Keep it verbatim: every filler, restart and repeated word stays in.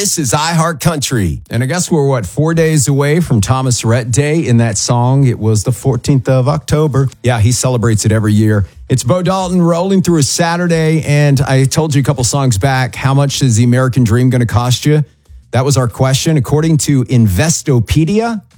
This is iHeart Country. And I guess we're, what, four days away from Thomas Rhett Day. In that song, it was the fourteenth of October. Yeah, he celebrates it every year. It's Bo Dalton rolling through a Saturday, and I told you a couple songs back, how much is the American Dream going to cost you? That was our question. According to Investopedia,